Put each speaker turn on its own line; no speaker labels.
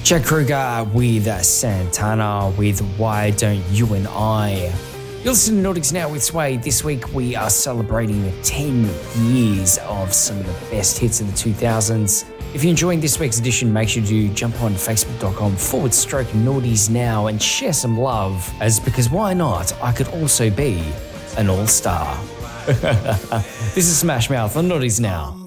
Jack Kruger with Santana with Why Don't You and I. You're listening to Nordics Now with Sway. This week we are celebrating 10 years of some of the best hits of the 2000s. If you're enjoying this week's edition, make sure to jump on facebook.com/Nordies Now and share some love, because why not? I could also be an all-star. This is Smash Mouth on Nordies Now.